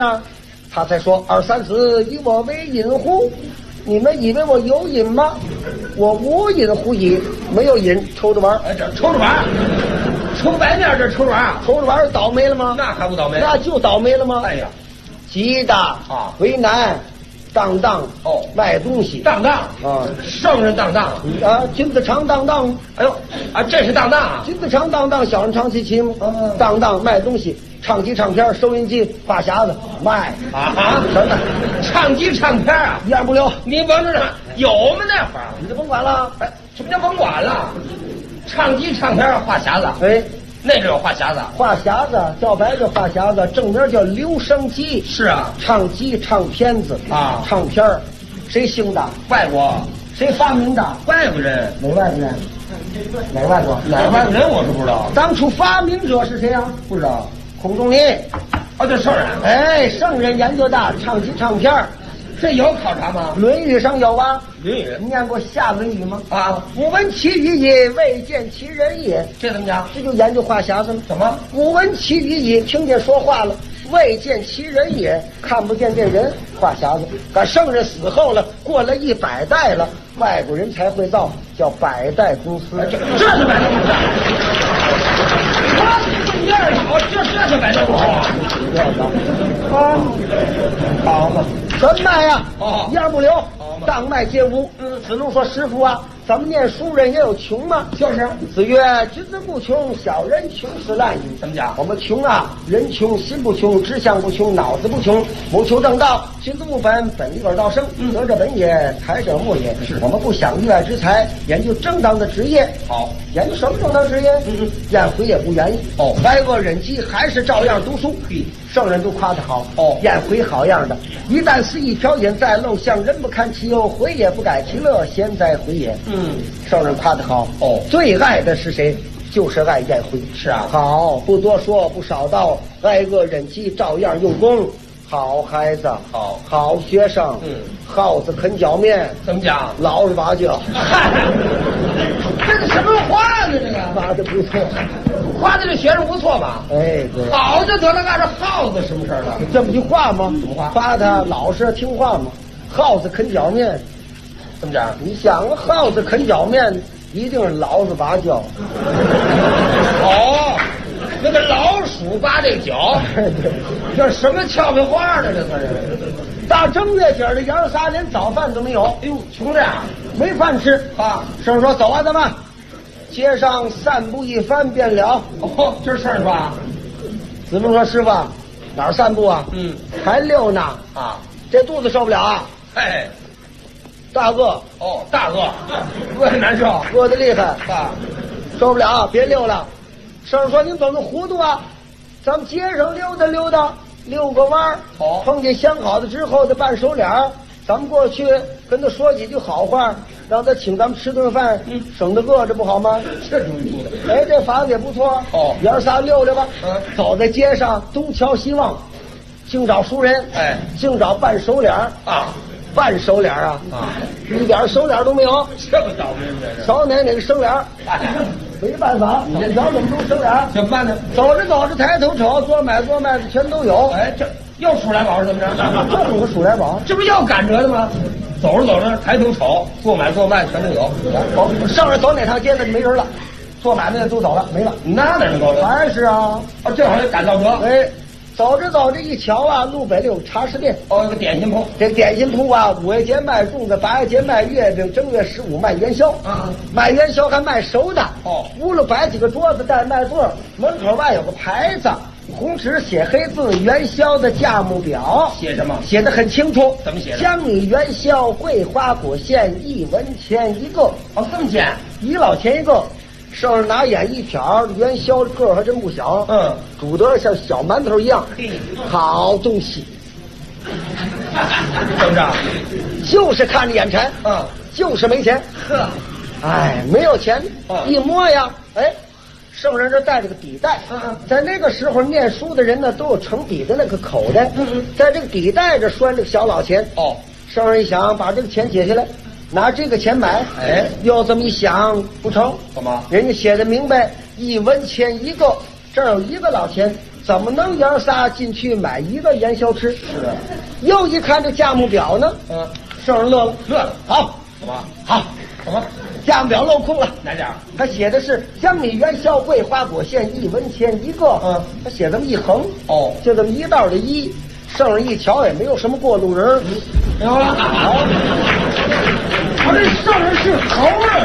他才说二三子以我为隐乎？你们以为我有瘾吗？我无瘾乎矣，没有瘾，抽着玩。 哎，这抽着玩，抽白面这抽着玩， 抽着玩倒霉了吗？ 那还不倒霉？ 那就倒霉了吗？ 哎呀， 急的啊，为难，当当哦， 卖东西， 当当啊， 圣人当当啊，金子长当当， 哎呦啊，这是当当啊， 金子长当当，小人长戚戚，当当卖东西。唱机唱片，收音机，话匣子卖啊什么？ 唱机唱片啊， 一样不留。 你甭着呢，有吗那会儿？ 你就甭管了。 哎，什么叫甭管了？唱机唱片话匣子， 哎， 那就有话匣子。 话匣子叫白叫话匣子，正名叫留声机。 是啊， 唱机唱片子啊， 唱片儿，谁兴的？ 外国。 谁发明的？ 外国人。 哪外国人？哪外国？ 哪外国人我是不知道。 当初发明者是谁呀？ 不知道。 孔仲尼。 哦，这圣人。 哎，圣人研究的唱机唱片儿， 这有考察吗？ 《论语》上有啊。 《论语》 你念过下《论语》吗？ 啊， 吾闻其语也，未见其人也。 这怎么讲？ 这就研究话匣子了。 怎么？ 吾闻其语也，听见说话了，未见其人也，看不见这人，话匣子。可圣人死后了，过了100代了，外国人才会造，叫百代公司。 这是百代公司。中间有，这是百代公司。 啊，好嘛，全卖呀！ 哦， 一样不留，当卖皆无。子路说：“师傅啊，咱们念书人也有穷吗？” 就是。 子曰：“君子不穷，小人穷是滥矣。” 怎么讲？ 我们穷啊，人穷，心不穷，志向不穷，脑子不穷，谋求正道，君子务本，本立而道生。得者本也，才者末也。是我们不想意外之财，研究正当的职业。 好， 研究什么正当职业？颜回也不愿意。哦，挨饿忍饥，还是照样读书。圣人都夸他好。哦，颜回好样的，一旦肆意飘饮在陋巷，人不堪其忧，回也不改其乐，贤哉回也。圣人夸他好。哦，最爱的是谁？就是爱颜回。 是啊， 好，不多说，不少道，挨饿忍饥，照样用功。好孩子，好学生。耗子啃脚面， 怎么讲？ 老实巴交。 这是什么话呢？这个夸的不错， 夸的这学生不错吧？ 哎，对， 好就得了，干这耗子什么事儿了？ 这么句话吗？ 什么话？ 夸他老实听话吗？耗子啃脚面， 怎么讲？ 你想，耗子啃脚面一定是老实巴交。 哦，那个老鼠扒这脚，这什么俏皮话呢？这算是。 大正月节的杨仨连早饭都没有， 哎呦，穷这样， 没饭吃啊！ 圣人说：“走啊，咱们街上散步一番便了。” 哦，这是圣吧？ 子路说：“师傅，哪儿散步啊？还溜呢啊！ 这肚子受不了啊！ 哎， 大饿哦，大饿，饿得难受， 饿得厉害啊， 受不了，别溜了。”圣人说：“您走路糊涂啊，咱们街上溜达溜达。”遛个弯儿，碰见相好的之后的半熟脸儿，咱们过去跟他说几句好话，让他请咱们吃顿饭，省得饿着不好吗？ 这主意出的。 哎，这法子也不错。哦，爷儿仨溜溜吧。走在街上东瞧西望，净找熟人。哎，净找半熟脸儿啊，半熟脸儿啊，一点熟脸都没有。 这么倒霉这是？ 瞧哪个生脸儿？没办法，你这瞧怎么都生脸？ 怎么办呢？ 走着走着抬头瞅，做买做卖的全都有。 哎，这又数来宝是怎么着？ 这怎么数来宝？ 这不又赶着的吗？走着走着抬头瞅，做买做卖全都有。 上面走哪趟街呢？没人了，做买卖的都走了，没了。 那哪能够？ 还是啊， 正好也赶到得。 哎。走着走着一瞧啊，路北有茶食店， 有个点心铺。 这点心铺啊，5月节卖粽子，8月节卖月饼，正月15卖元宵。卖元宵还卖熟的。屋里摆几个桌子带麦座，门口外有个牌子，红纸写黑字，元宵的价目表。 写什么？ 写得很清楚。 怎么写的？ 江米元宵，桂花果馅，1文钱一个。 哦，这么简 ，1老钱一个。圣人拿眼一瞟，元宵个儿还真不小，煮得像小馒头一样，好东西。 怎么着？ 就是看着眼馋，就是没钱。呵，哎，没有钱，一摸呀，哎，圣人这带着个底袋，在那个时候念书的人呢，都有盛笔的那个口袋，在这个底袋这拴这个小老钱。哦，圣人一想，把这个钱解下来。拿这个钱买，哎，又这么一想，不成？ 怎么？ 人家写的明白，1文钱一个，这儿有1个老钱， 怎么能爷仨进去买一个元宵吃？是啊。又一看这价目表呢，圣人乐了，好， 什么？ 好， 什么？ 价目表镂空了， 哪点？ 他写的是香米元宵桂花果馅1文钱一个，他写这么一横，就这么一道的一。圣人一瞧也没有什么过路人， 没有了。好，他这圣人是猴啊，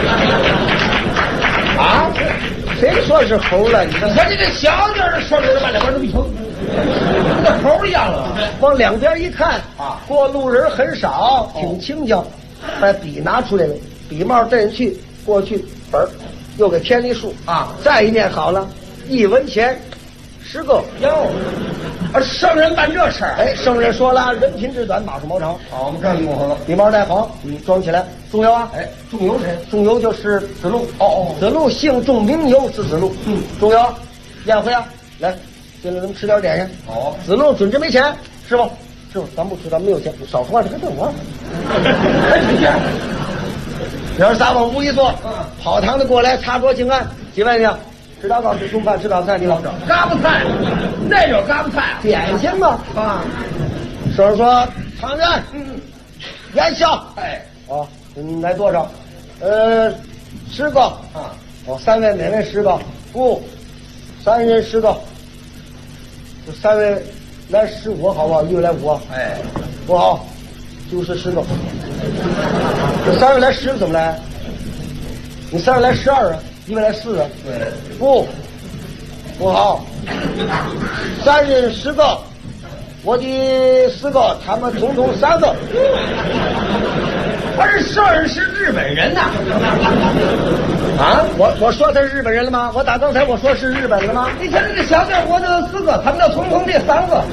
这啊？ 谁说是猴了？你看这小点的圣人把两边这么一横，跟猴一样了。 往两边一看啊， 过路人很少，挺清静。把笔拿出来了，笔帽带进去，过去本儿又给添了一竖啊， 再一念好了，1文钱10个。 哟，圣人办这事儿， 哎，圣人说了，人品至短，马术毛长。 好，我们这一幕合， 笔帽戴好，装起来。仲由啊， 哎，仲由谁？ 仲由就是子路。子路姓仲名由，字子路。仲由，宴会啊，来，进来咱们吃点点心。 好， 子路准这没钱，师傅，咱不吃，咱没有钱，少说话，这还等我。哎，你去。爷儿仨往屋一坐，跑堂的过来擦桌请安，几位呢？吃祷告，吃中饭，吃早餐，你老整嘎巴菜，那种嘎巴菜点心嘛啊。 师傅说常人，元宵， 哎， 来多少？10个啊。3位每位10个，不，3人10个，这3位来15好不好？1位来5， 哎， 不好，就是10个。这3位来10个怎么来？你3位来12啊，1位来4啊。 对， 不好，3人10个，我的4个，他们统统3个。 他是圣人是日本人呐。 啊，我说他是日本人了吗？我打刚才我说是日本了吗？ 你看这个小店，我的4个，他们要统统这3个。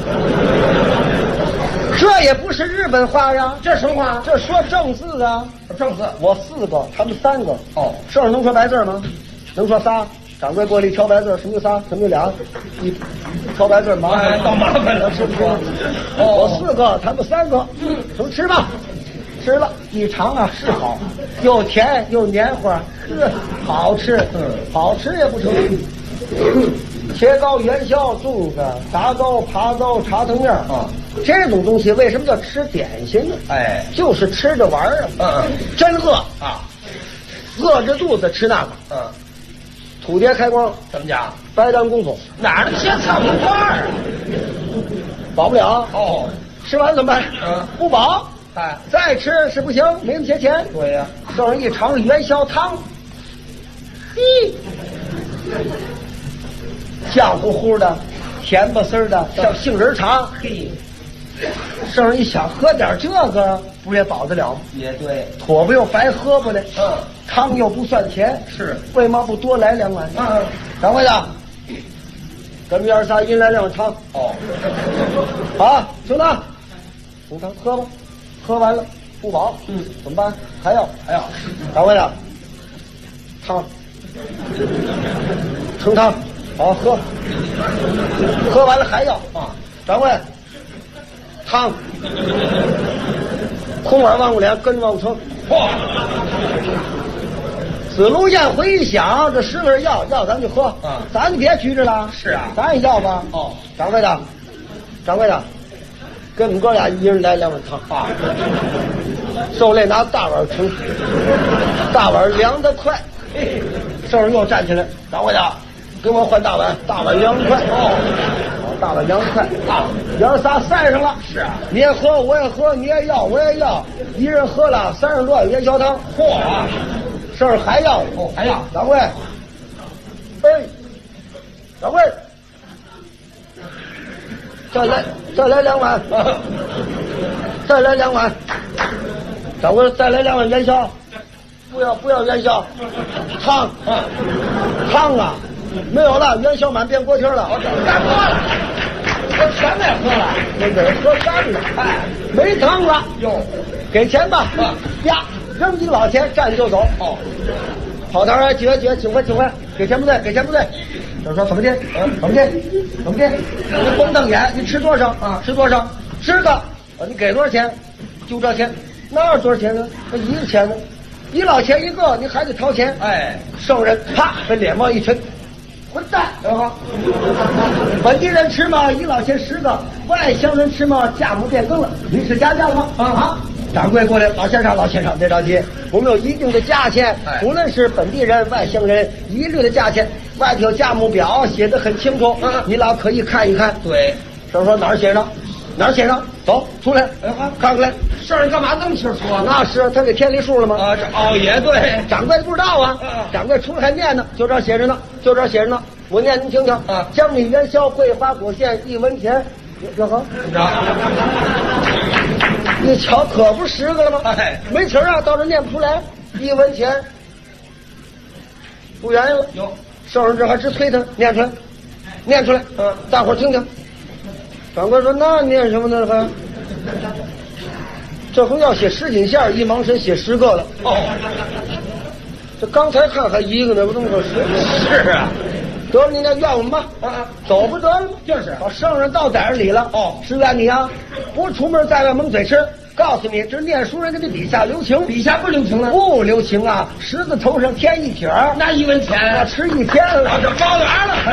这也不是日本话呀， 这什么话？ 这说正字啊， 正字。 我4个，他们3个。圣人能说白字吗？能说仨？掌柜过来挑白字，什么叫仨？什么叫俩？一挑白字麻烦， 倒麻烦了， 是不是？我4个，他们3个。说吃吧，吃了一尝啊，是好，又甜又黏糊，好吃。好吃也不成。切糕、元宵、粽子、炸糕、扒糕、茶藤面这种东西为什么叫吃点心呢？ 哎， 就是吃着玩啊。真饿啊， 饿着肚子吃那个。土鳖开光怎么讲？ 白当功夫哪儿的些草莓花啊？ 饱不了。吃完怎么办？不饱。 哎， 再吃是不行，没那么些钱。 对呀， 圣人一尝元宵汤，酱乎乎的，甜不丝的，像杏仁茶。圣人一想，喝点这个不也饱得了吗？ 也对， 妥不又白喝不来。汤又不算钱， 是为嘛不多来2碗？掌柜的，咱们爷儿仨一人来2碗汤。好，兄弟，红汤喝吧。喝完了不饱，怎么办？还要。掌柜的，汤，盛汤，好喝。喝完了还要掌柜，汤，空碗往脸，跟往称。子路宴回一想，这10个人要咱就喝，咱就别拘着了。 是啊， 咱也要吧。掌柜的，跟我们哥俩一人来2碗汤。受累拿大碗盛，大碗凉得快。圣人又站起来，掌柜的，给我换大碗，大碗凉快。大碗凉快。爷儿仨赛上了。 是啊， 你也喝，我也喝，你也要，我也要，一人喝了30多碗元宵汤。圣人还要。 还要。 掌柜，掌柜，再来2碗，再来2碗。掌柜，再来2碗元宵。不要元宵，汤啊，没有了，元宵满变锅贴了。 干喝了，我全给喝了， 那给人喝干了。没汤了。给钱吧。呀，扔1老钱，站就走。跑堂上几位，请回，给钱不对。就说怎么的？怎么的？你光瞪眼，你吃多少？吃多少？10个。你给多少钱？就这钱。哪有多少钱呢？那1个钱呢？1老钱1个，你还得掏钱。圣人啪，把脸往一沉， 混蛋！本地人吃嘛，1老钱10个；外乡人吃嘛，价目变更了。你是加价了吗？啊！掌柜过来，老先生，别着急，我们有一定的价钱，无论是本地人、外乡人，一律的价钱。外头有价目表写的很清楚，你老可以看一看。 对， 说哪儿写着？哪儿写着？走出来，看看来。 事儿干嘛这么清楚啊？ 那是他给添里数了吗？ 也对， 掌柜不知道啊。掌柜出来还念呢，就这儿写着呢。我念您听听。江米元宵桂花果馅1文钱。这好，你瞧可不10个了吗？没词啊，到这念不出来。1文钱，不愿意了。 有， 剩下这还直催他念出来。大伙儿听听。掌柜说：“那念什么呢？还这回要写10斤馅，1毛神写10个了。这刚才看还1个呢，不这么个是啊。 得了，你那怨我们吧。走不得了吗？ 就是把圣人到点儿里了。是怨你啊！不出门在外蒙嘴吃。告诉你，这念书人给你笔下留情， 笔下不留情了， 不留情啊！石字头上添1撇， 那1文钱那吃1天了， 这包圆了。”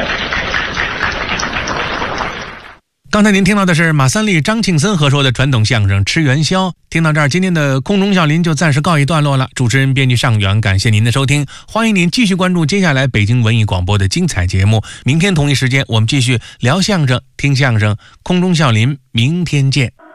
刚才您听到的是马三立、张庆森合说的传统相声《吃元宵》。听到这儿，今天的空中笑林就暂时告一段落了。主持人编辑尚远，感谢您的收听，欢迎您继续关注接下来北京文艺广播的精彩节目。明天同一时间，我们继续聊相声、听相声。空中笑林，明天见。